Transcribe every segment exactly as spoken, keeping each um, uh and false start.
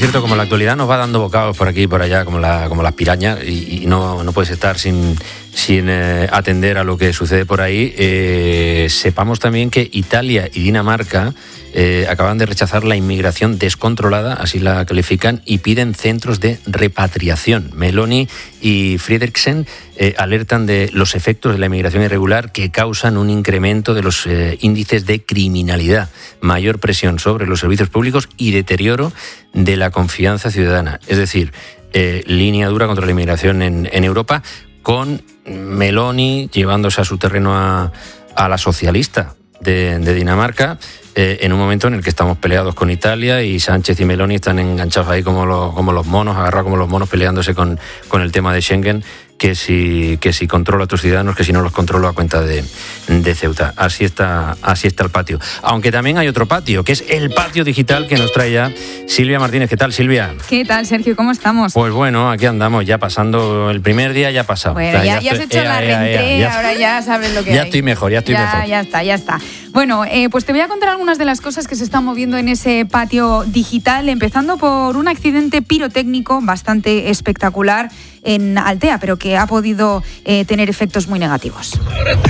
cierto, como la actualidad nos va dando bocados por aquí y por allá, como, la, como las pirañas, y, y no, no puedes estar sin, sin eh, atender a lo que sucede por ahí, eh, sepamos también que Italia y Dinamarca eh, acaban de rechazar la inmigración descontrolada, así la califican, y piden centros de repatriación. Meloni y Frederiksen eh, alertan de los efectos de la inmigración irregular que causan un incremento de los eh, índices de criminalidad, mayor presión sobre los servicios públicos y deterioro de la confianza ciudadana. Es decir, eh, línea dura contra la inmigración en, en Europa, con Meloni llevándose a su terreno a, a la socialista de, de Dinamarca, eh, en un momento en el que estamos peleados con Italia y Sánchez y Meloni están enganchados ahí como los, como los monos, agarrados como los monos, peleándose con, con el tema de Schengen, que si, que si controlo a tus ciudadanos, que si no los controlo a cuenta de, de Ceuta. Así está, así está el patio. Aunque también hay otro patio, que es el patio digital que nos trae ya Silvia Martínez. ¿Qué tal, Silvia? ¿Qué tal, Sergio? ¿Cómo estamos? Pues bueno, aquí andamos, ya pasando el primer día, ya ha pasado. Bueno, o sea, ya, ya, ya has estoy, hecho ea, la ea, reentré, ea, ya, ahora ya sabes lo que ya hay. estoy mejor, ya estoy ya, mejor. Ya está, ya está. Bueno, eh, pues te voy a contar algunas de las cosas que se están moviendo en ese patio digital, empezando por un accidente pirotécnico bastante espectacular en Altea, pero que ha podido eh, tener efectos muy negativos.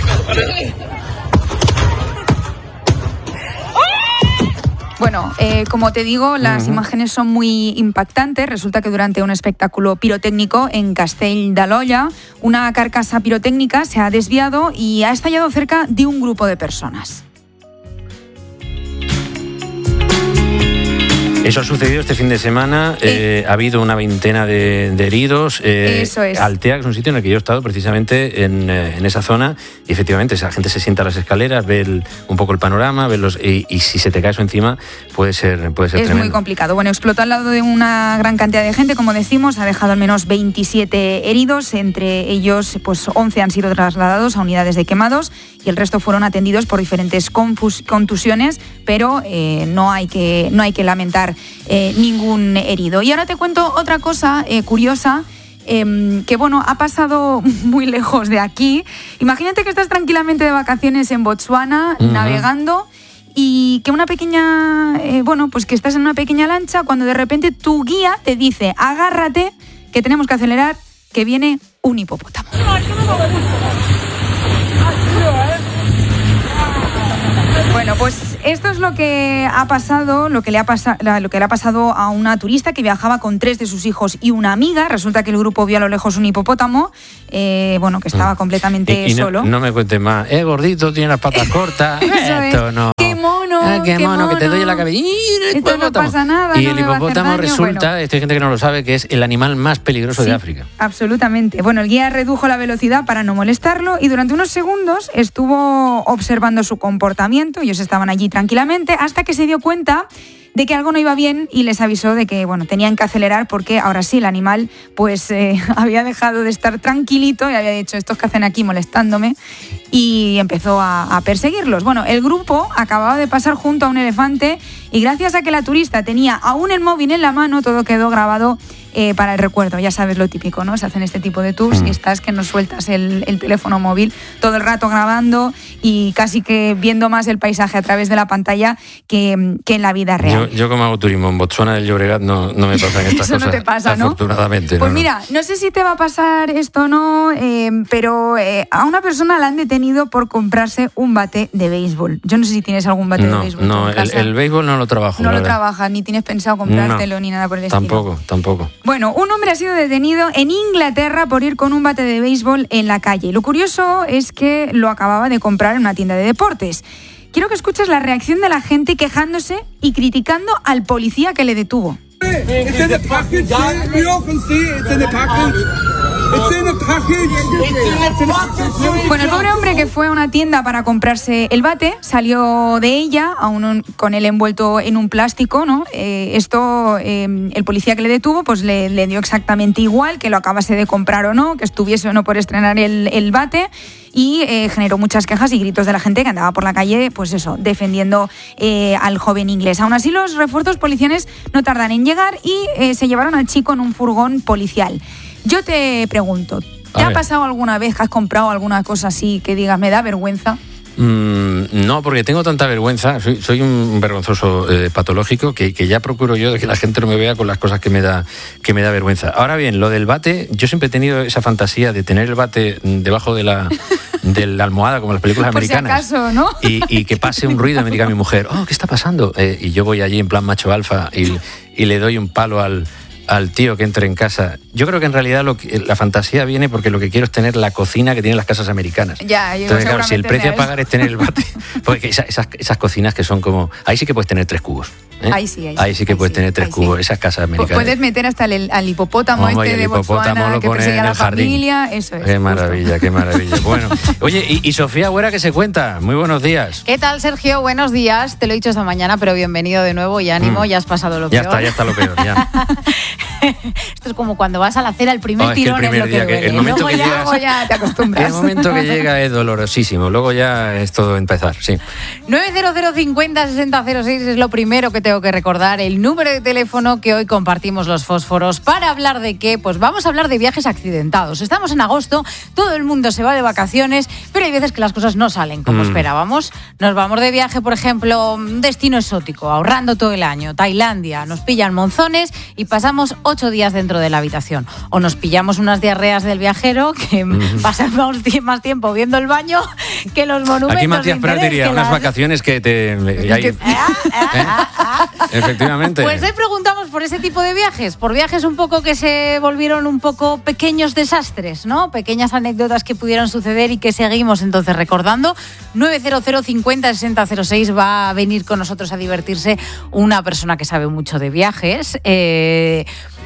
Bueno, eh, como te digo, las uh-huh. imágenes son muy impactantes. Resulta que durante un espectáculo pirotécnico en Castell d'Aloia, una carcasa pirotécnica se ha desviado y ha estallado cerca de un grupo de personas. Eso ha sucedido este fin de semana, eh, eh, ha habido una veintena de, de heridos. Eh, Eso es. Altea, que es un sitio en el que yo he estado precisamente en, en esa zona, y efectivamente esa gente se sienta a las escaleras, ve el, un poco el panorama, ve los, y, y si se te cae eso encima puede ser, puede ser es tremendo. Muy complicado. Bueno, explotó al lado de una gran cantidad de gente, como decimos, ha dejado al menos veintisiete heridos, entre ellos pues once han sido trasladados a unidades de quemados y el resto fueron atendidos por diferentes confus, contusiones, pero eh, no hay que, no hay que lamentar Eh, ningún herido. Y ahora te cuento otra cosa eh, curiosa, eh, que bueno, ha pasado muy lejos de aquí. Imagínate que estás tranquilamente de vacaciones en Botsuana, uh-huh. navegando, y que una pequeña, eh, bueno, pues que estás en una pequeña lancha, cuando de repente tu guía te dice, agárrate, que tenemos que acelerar, que viene un hipopótamo. Bueno, pues esto es lo que ha pasado, lo que le ha pasado, lo que le ha pasado a una turista que viajaba con tres de sus hijos y una amiga. Resulta que el grupo vio a lo lejos un hipopótamo, eh, bueno, que estaba completamente y, y solo. No, no me cuentes más. Eh, gordito, tiene las patas cortas. Esto es. no. ¡Qué mono! Ah, qué, qué mono, mono, que te doy en la cabeza. Esto no pasa nada. Y no el me va a hacer hipopótamo daño. resulta, Bueno, esto hay gente que no lo sabe, que es el animal más peligroso sí, de África. Absolutamente. Bueno, el guía redujo la velocidad para no molestarlo y durante unos segundos estuvo observando su comportamiento. Ellos estaban allí tranquilamente hasta que se dio cuenta de que algo no iba bien y les avisó de que bueno, tenían que acelerar porque ahora sí el animal pues eh, había dejado de estar tranquilito y había dicho, estos que hacen aquí molestándome, y empezó a, a perseguirlos. Bueno, el grupo acababa de pasar junto a un elefante y gracias a que la turista tenía aún el móvil en la mano, todo quedó grabado eh, para el recuerdo. Ya sabes lo típico, ¿no? Se hacen este tipo de tours y estás que no sueltas el, el teléfono móvil todo el rato grabando y casi que viendo más el paisaje a través de la pantalla que, que en la vida real. Yo, yo como hago turismo en Botsuana del Llobregat no, no me pasan estas Eso cosas. No te pasa, ¿no? Afortunadamente. Pues no, mira, no sé si te va a pasar esto o no, eh, pero eh, a una persona la han detenido por comprarse un bate de béisbol. Yo no sé si tienes algún bate no, de béisbol. No, el, el béisbol no lo trabajo. No lo trabajas, ni tienes pensado comprártelo no, ni nada por el estilo. Tampoco, tampoco. Bueno, un hombre ha sido detenido en Inglaterra por ir con un bate de béisbol en la calle. Lo curioso es que lo acababa de comprar en una tienda de deportes. Quiero que escuches la reacción de la gente quejándose y criticando al policía que le detuvo. It's in the package. We all can see it. It's in the package. It's in the package. It's in the package. Bueno, el pobre hombre que fue a una tienda para comprarse el bate salió de ella aún con él envuelto en un plástico, ¿no? Eh, esto, eh, el policía que le detuvo, pues le, le dio exactamente igual que lo acabase de comprar o no, que estuviese o no por estrenar el, el bate. Y eh, generó muchas quejas y gritos de la gente que andaba por la calle, pues eso, defendiendo eh, al joven inglés. Aún así, los refuerzos policiales no tardan en llegar y eh, se llevaron al chico en un furgón policial. Yo te pregunto, ¿te ha pasado alguna vez que has comprado alguna cosa así que digas, me da vergüenza? Mm, no, porque tengo tanta vergüenza, soy, soy un vergonzoso eh, patológico que, que ya procuro yo de que la gente no me vea con las cosas que me da que me da vergüenza. Ahora bien, lo del bate, yo siempre he tenido esa fantasía de tener el bate debajo de la, de la almohada, como en las películas Por americanas. Si acaso, ¿no? Y, y que pase un ruido y me diga mi mujer, oh, ¿qué está pasando? Eh, y yo voy allí en plan macho alfa y, y le doy un palo al... al tío que entre en casa. Yo creo que en realidad lo que, la fantasía viene porque lo que quiero es tener la cocina que tienen las casas americanas. Ya, yo Entonces, claro, si el precio a eso. pagar es tener el bate, porque esas, esas, esas cocinas que son como... Ahí sí que puedes tener tres cubos. ¿eh? Ahí sí, ahí sí. Ahí sí que ahí puedes sí, tener tres ahí cubos, sí. esas casas americanas. Puedes meter hasta el, al hipopótamo Hombre, este el de hipopótamo Botswana lo que pones persigue en a la el jardín. familia. Eso es. Qué justo. maravilla, qué maravilla. Bueno, oye, y, y Sofía Güera, ¿qué se cuenta? Muy buenos días. ¿Qué tal, Sergio? Buenos días. Te lo he dicho esta mañana, pero bienvenido de nuevo y ánimo, Mm. ya has pasado lo Ya peor. está, ya está lo peor, ya. Esto es como cuando vas a la cera, el primer Oh, es que el tirón primer es lo que día que- duele. el momento Luego que ya, llegas- luego ya te acostumbras. El momento que llega es dolorosísimo, luego ya es todo empezar, sí. nueve cero cero cincuenta sesenta cero seis es lo primero que tengo que recordar, el número de teléfono que hoy compartimos los fósforos. ¿Para hablar de qué? Pues vamos a hablar de viajes accidentados. Estamos en agosto, todo el mundo se va de vacaciones, pero hay veces que las cosas no salen como Mm. esperábamos. Nos vamos de viaje, por ejemplo, un destino exótico, ahorrando todo el año, Tailandia, nos pillan monzones y pasamos ocho días dentro de la habitación. O nos pillamos unas diarreas del viajero que Mm. pasamos más tiempo viendo el baño que los monumentos. Aquí de Matías Prat interés, diría, que unas las- vacaciones que te... y ahí- que- Ah, ah, ah, ah. Efectivamente. Pues hoy preguntamos por ese tipo de viajes, por viajes un poco que se volvieron un poco pequeños desastres, ¿no? Pequeñas anécdotas que pudieron suceder y que seguimos entonces recordando. nueve cero cero cincuenta sesenta cero seis va a venir con nosotros a divertirse una persona que sabe mucho de viajes. Eh,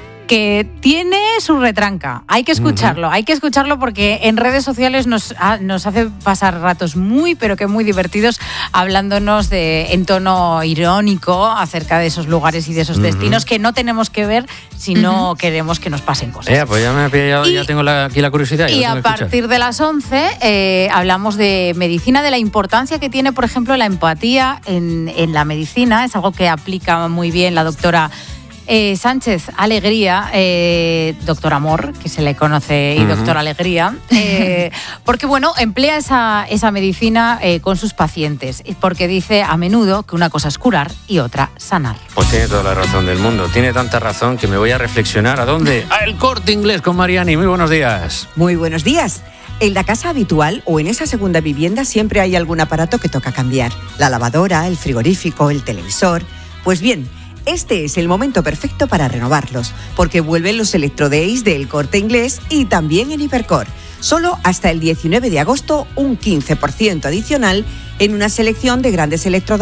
que tiene su retranca. Hay que escucharlo, hay que escucharlo porque en redes sociales nos, ha- nos hace pasar ratos muy, pero que muy divertidos hablándonos de, en tono irónico acerca de esos lugares y de esos Ujú. destinos que no tenemos que ver si no queremos que nos pasen cosas. Eh, pues ya me ha pillado, Y- ya tengo la- aquí la curiosidad. ya Y lo tengo a que escuchar. partir de las once eh, hablamos de medicina, de la importancia que tiene, por ejemplo, la empatía en, en la medicina. Es algo que aplica muy bien la doctora eh, Sánchez Alegría, eh, doctor Amor, que se le conoce, y Ujú. doctor Alegría, eh, porque, bueno, emplea esa, esa medicina eh, con sus pacientes, porque dice a menudo que una cosa es curar y otra sanar. Pues tiene toda la razón del mundo. Tiene tanta razón que me voy a reflexionar. ¿A dónde? A El Corte Inglés con Mariani. Muy buenos días. Muy buenos días. En la casa habitual o en esa segunda vivienda siempre hay algún aparato que toca cambiar. La lavadora, el frigorífico, el televisor. Pues bien, este es el momento perfecto para renovarlos, porque vuelven los Electrodays del Corte Inglés y también en Hipercor. Solo hasta el diecinueve de agosto un quince por ciento adicional en una selección de grandes electrodomésticos